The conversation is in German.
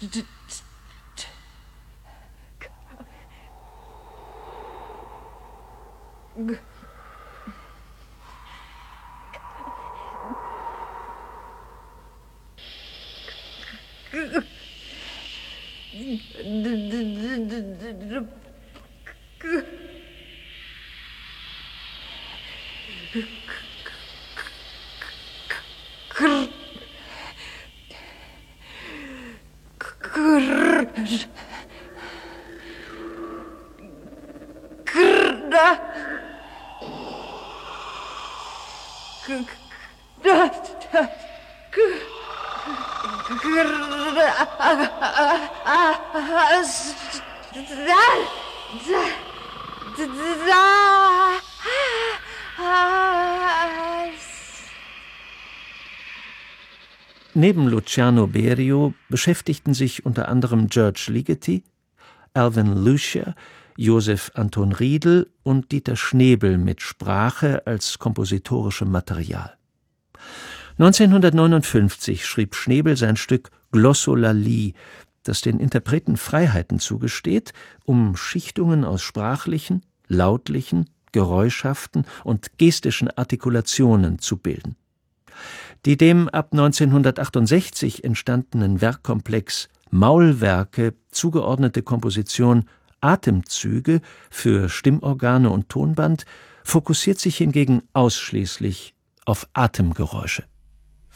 Neben Luciano Berio beschäftigten sich unter anderem George Ligeti, Alvin Lucier, Josef Anton Riedl und Dieter Schnebel mit Sprache als kompositorischem Material. 1959 schrieb Schnebel sein Stück Glossolalie, das den Interpreten Freiheiten zugesteht, um Schichtungen aus sprachlichen, lautlichen, geräuschhaften und gestischen Artikulationen zu bilden. Die dem ab 1968 entstandenen Werkkomplex Maulwerke zugeordnete Komposition Atemzüge für Stimmorgane und Tonband fokussiert sich hingegen ausschließlich auf Atemgeräusche.